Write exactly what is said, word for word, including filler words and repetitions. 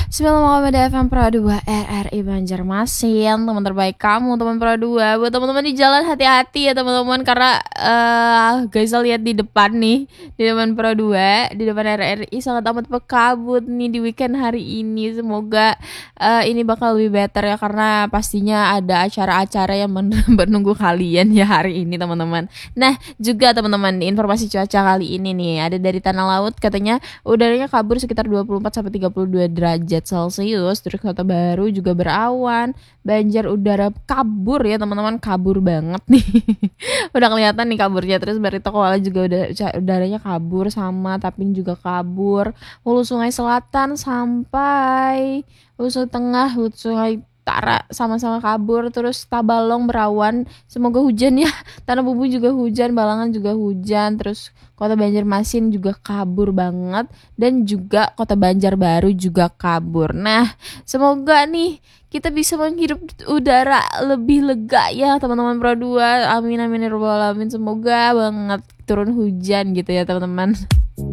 sembilan koma dua F M Pro dua R R I Banjarmasin. Teman terbaik kamu, teman Pro dua. Buat teman-teman di jalan, hati-hati ya teman-teman. Karena uh, guys, lihat di depan nih, di depan Pro dua, di depan R R I sangat amat berkabut nih di weekend hari ini. Semoga uh, ini bakal lebih better ya, karena pastinya ada acara-acara yang menunggu kalian ya hari ini teman-teman. Nah juga teman-teman, informasi cuaca kali ini nih ada dari Tanah Laut, katanya udaranya kabur sekitar dua puluh empat sampai tiga puluh dua derajat Celcius. Terus Kota Baru juga berawan, Banjar udara kabur ya teman-teman, kabur banget nih. Udah kelihatan nih kaburnya. Terus Barito Kuala juga udah udaranya kabur, sama Tapin juga kabur, Hulu Sungai Selatan sampai Hulu Sungai Tengah, Hulu Sungai Utara sama-sama kabur. Terus Tabalong berawan, semoga hujan ya. Tanah Bumbu juga hujan, Balangan juga hujan. Terus Kota Banjarmasin juga kabur banget, dan juga Kota Banjarbaru juga kabur. Nah, semoga nih kita bisa menghirup udara lebih lega ya teman-teman Pro dua. Amin amin ya rabbal alamin. Semoga banget turun hujan gitu ya teman-teman.